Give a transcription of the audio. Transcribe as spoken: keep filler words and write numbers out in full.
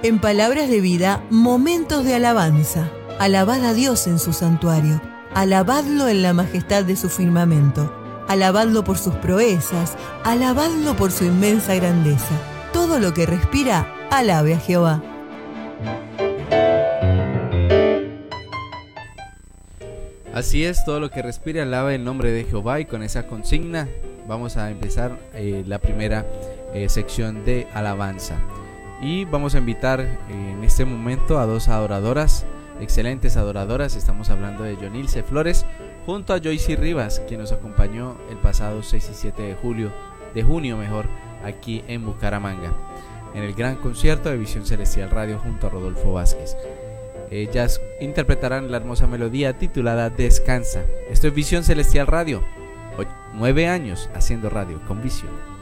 En Palabras de Vida, momentos de alabanza. Alabad a Dios en su santuario. Alabadlo en la majestad de su firmamento. Alabadlo por sus proezas. Alabadlo por su inmensa grandeza. Todo lo que respira, alabe a Jehová. Así es, todo lo que respire alaba el nombre de Jehová, y con esa consigna vamos a empezar eh, la primera eh, sección de alabanza. Y vamos a invitar eh, en este momento a dos adoradoras, excelentes adoradoras. Estamos hablando de Yonilce Flores junto a Joyce Rivas, quien nos acompañó el pasado seis y siete de julio, de junio mejor, aquí en Bucaramanga, en el gran concierto de Visión Celestial Radio junto a Rodolfo Vázquez. Ellas interpretarán la hermosa melodía titulada Descansa. Esto es Visión Celestial Radio, nueve años haciendo radio con visión.